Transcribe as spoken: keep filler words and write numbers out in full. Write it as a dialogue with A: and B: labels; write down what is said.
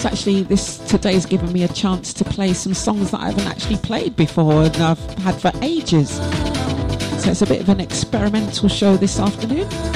A: actually, this today's given me a chance to play some songs that I haven't actually played before and I've had for ages. So it's a bit of an experimental show this afternoon.